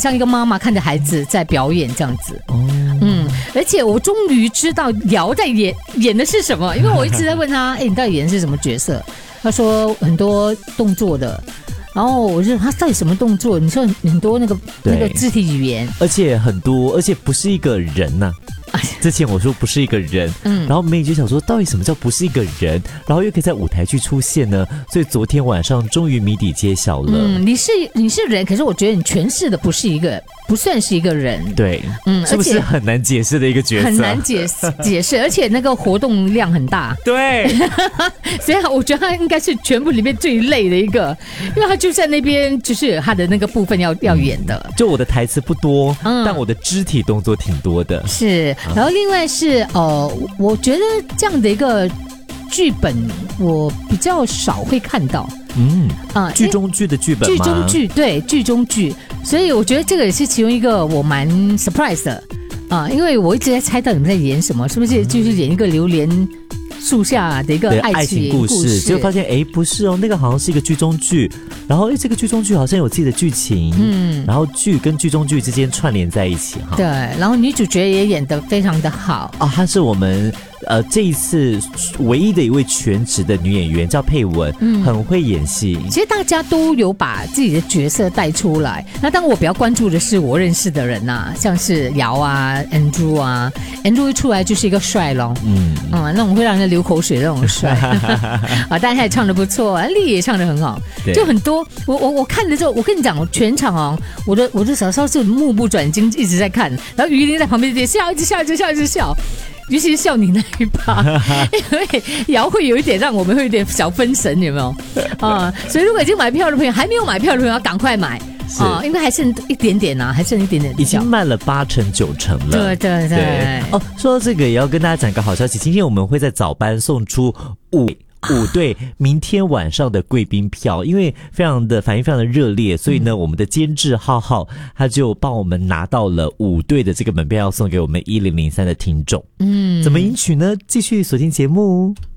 像一个妈妈看着孩子在表演这样子。而且我终于知道姚在演的是什么，因为我一直在问他，你到底演的是什么角色？他说很多动作的。然后我就他到底什么动作？你说很多那个肢体语言， 而且很多，而且不是一个人呐、之前我说不是一个人，然后妹就想说，到底什么叫不是一个人？然后又可以在舞台去出现呢？所以昨天晚上终于谜底揭晓了。 你是人，可是我觉得你诠释的不算是一个人。 对，是不是很难解释的一个角色？ 很难解释，而且那个活动量很大。 对， 所以我觉得他应该是全部里面最累的一个，因为他就在那边就是有他的那个部分要演的。 就我的台词不多，但我的肢体动作挺多的。 是，然后另外是我觉得这样的一个剧本我比较少会看到。 剧中剧的剧本吗？ 剧中剧，对，剧中剧，所以我觉得这个也是其中一个我蛮 surprise 的因为我一直在猜到你们在演什么，是不是就是演一个榴莲树下的一个爱情故事， 结果发现不是哦，那个好像是一个剧中剧，然后这个剧中剧好像有自己的剧情，然后剧跟剧中剧之间串联在一起哈。 对，然后女主角也演得非常的好她是我们这一次唯一的一位全职的女演员，叫佩文，很会演戏。 其实大家都有把自己的角色带出来。那当然我比较关注的是我认识的人像是姚啊、Andrew 啊，Andrew 一出来就是一个帅咯，那种会让人流口水那种帅但他也唱得不错，丽也唱得很好，就很多。我看了之后，我跟你讲，全场我的小时候是目不转睛一直在看，然后于林在旁边一直笑，一直笑。尤其是笑你那一趴，因为姚会有一点让我们会有点小分神，有没有所以如果已经买票的朋友，还没有买票的朋友要赶快买因为还剩一点点还剩一点点， 已经卖了8成9成了。 对说到这个，也要跟大家讲个好消息，今天我们会在早班送出5对明天晚上的贵宾票，因为反应非常的热烈，所以呢，我们的监制浩他就帮我们拿到了5对的这个门票，要送给我们1003的听众。怎么赢取呢？继续锁定节目。